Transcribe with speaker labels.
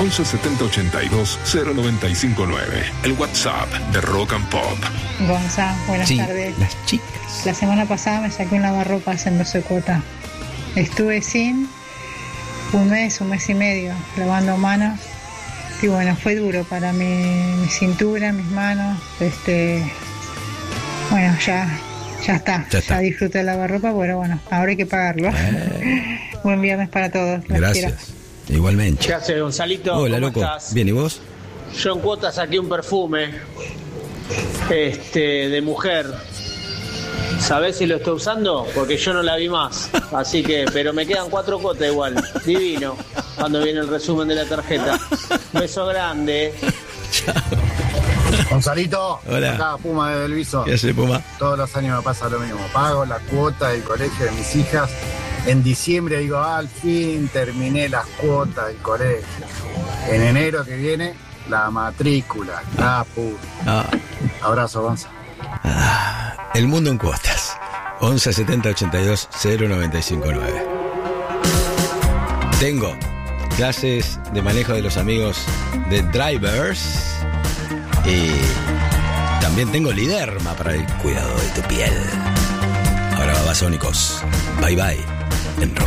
Speaker 1: 11 70 82 0959. El WhatsApp de Rock and Pop.
Speaker 2: Gonza, buenas tardes.
Speaker 3: Las chicas.
Speaker 2: La semana pasada me saqué un lavarropas en 12 cuotas. Estuve sin un mes y medio lavando manos. Y bueno, fue duro para mi cintura, mis manos. Bueno, ya está. Ya disfruté de lavarropa, pero bueno, ahora hay que pagarlo. Buen viernes para todos.
Speaker 3: Gracias. Igualmente.
Speaker 4: ¿Qué haces, Gonzalito?
Speaker 3: Hola,
Speaker 4: ¿Cómo
Speaker 3: loco.
Speaker 4: estás?
Speaker 3: Bien, ¿y vos?
Speaker 4: Yo en cuota saqué un perfume de mujer. ¿Sabés si lo estoy usando? Porque yo no la vi más. Así que, pero me quedan 4 cuotas igual. Divino. Cuando viene el resumen de la tarjeta. Beso grande.
Speaker 3: Chao.
Speaker 5: Gonzalito,
Speaker 3: hola.
Speaker 5: Acá Puma de Belviso.
Speaker 3: ¿Qué hace, Puma?
Speaker 5: Todos los años me pasa lo mismo. Pago la cuota del colegio de mis hijas. En diciembre digo, al fin terminé las cuotas del colegio. En enero que viene, la matrícula. Abrazo, Gonza.
Speaker 3: El mundo en cuotas. 11 70 82 0959. Tengo clases de manejo de los amigos de Drivers. Y también tengo Liderma para el cuidado de tu piel. Ahora Babasónicos. Bye bye. En